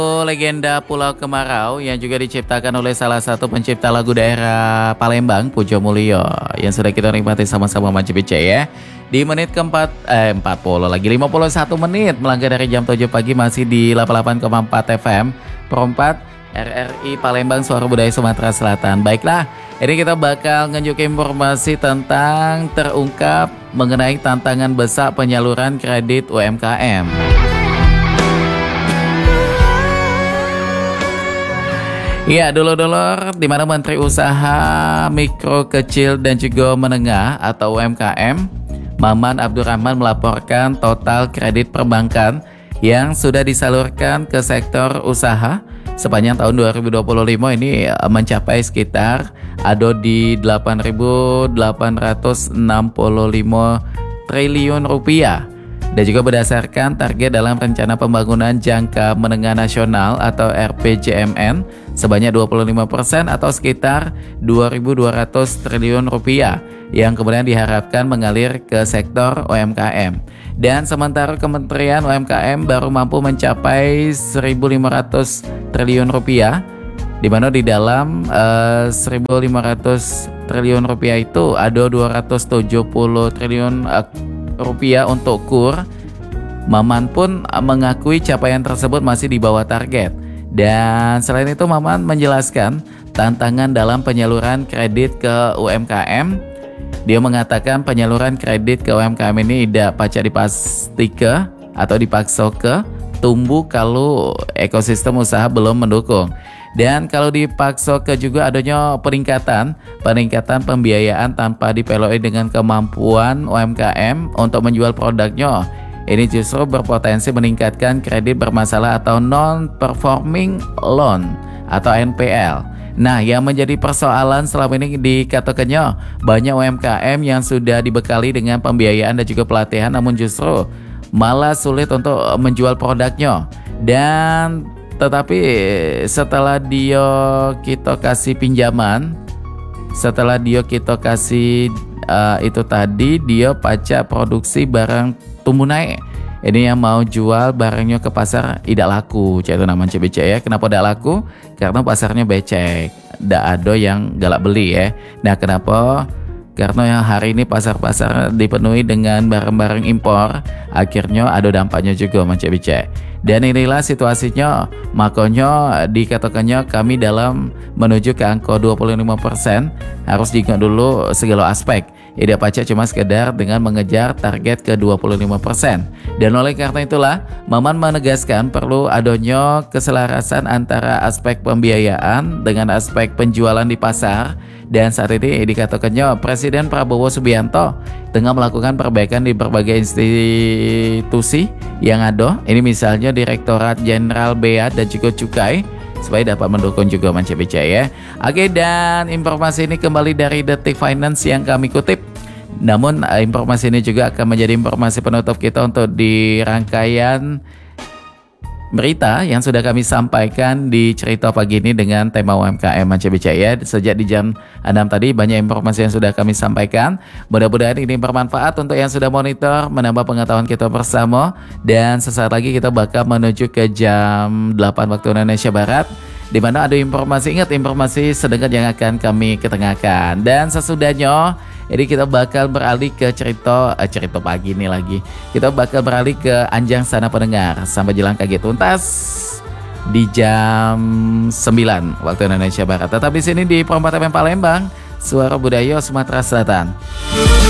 Legenda Pulau Kemarau yang juga diciptakan oleh salah satu pencipta lagu daerah Palembang, Pujo Mulyo, yang sudah kita nikmati sama-sama Manci BC ya. Di menit keempat 40 lagi 51 menit melangkah dari jam 7 pagi masih di 88,4 FM Perempat RRI Palembang, Suara Budaya Sumatera Selatan. Baiklah, ini kita bakal nunjukin informasi tentang terungkap mengenai tantangan besar penyaluran kredit UMKM. Ya, dulur-dulur, di mana Menteri Usaha Mikro Kecil dan juga Menengah atau UMKM, Maman Abdurrahman melaporkan total kredit perbankan yang sudah disalurkan ke sektor usaha sepanjang tahun 2025 ini mencapai sekitar di 8.865 triliun rupiah. Dan juga berdasarkan target dalam Rencana Pembangunan Jangka Menengah Nasional atau RPJMN sebanyak 25% atau sekitar 2.200 triliun rupiah yang kemudian diharapkan mengalir ke sektor UMKM. Dan sementara Kementerian UMKM baru mampu mencapai 1.500 triliun rupiah, di mana di dalam 1.500 triliun rupiah itu ada 270 triliun rupiah untuk KUR. Maman pun mengakui capaian tersebut masih di bawah target. Dan selain itu Maman menjelaskan tantangan dalam penyaluran kredit ke UMKM. Dia mengatakan penyaluran kredit ke UMKM ini tidak pacak dipastike atau dipaksa ke tumbuh kalau ekosistem usaha belum mendukung. Dan kalau dipaksa ke juga adanya peningkatan pembiayaan tanpa dipeloi dengan kemampuan UMKM untuk menjual produknya. Ini justru berpotensi meningkatkan kredit bermasalah atau non-performing loan atau NPL. Nah, yang menjadi persoalan selama ini dikatakannya banyak UMKM yang sudah dibekali dengan pembiayaan dan juga pelatihan, namun justru malah sulit untuk menjual produknya. Dan tetapi setelah dia kita kasih pinjaman, setelah dia kita kasih itu tadi, dia pacak produksi barang tumbuh naik. Ini yang mau jual barangnya ke pasar tidak laku, itu namanya becek ya. Kenapa tidak laku? Karena pasarnya becek, tidak ada yang galak beli ya. Nah, kenapa? Karena yang hari ini pasar-pasar dipenuhi dengan barang-barang impor, akhirnya ada dampaknya juga becek. Dan inilah situasinya, makanya dikatakannya kami dalam menuju ke angka 25% harus diingat dulu segala aspek. Tidak pacak cuma sekedar dengan mengejar target ke 25%. Dan oleh karena itulah, Maman menegaskan perlu adanya keselarasan antara aspek pembiayaan dengan aspek penjualan di pasar. Dan saat ini dikatakannya Presiden Prabowo Subianto tengah melakukan perbaikan di berbagai institusi yang ada. Ini misalnya Direktorat Jenderal Bea dan juga Cukai, supaya dapat mendukung juga Manci BC ya. Oke, dan informasi ini kembali dari Detik Finance yang kami kutip. Namun informasi ini juga akan menjadi informasi penutup kita untuk di rangkaian berita yang sudah kami sampaikan di cerita pagi ini dengan tema UMKM Manci BC ya. Sejak di jam 6 tadi banyak informasi yang sudah kami sampaikan. Mudah-mudahan ini bermanfaat untuk yang sudah monitor, menambah pengetahuan kita bersama. Dan sesaat lagi kita bakal menuju ke jam 8 waktu Indonesia Barat, di mana ada informasi sedengar yang akan kami ketengahkan. Dan sesudahnya jadi kita bakal beralih ke cerita pagi ini lagi. Kita bakal beralih ke Anjang Sana Pendengar sampai jelang kaget tuntas di jam 9 waktu Indonesia Barat. Tetap di sini di Perempat FM Palembang, Suara Budaya Sumatera Selatan.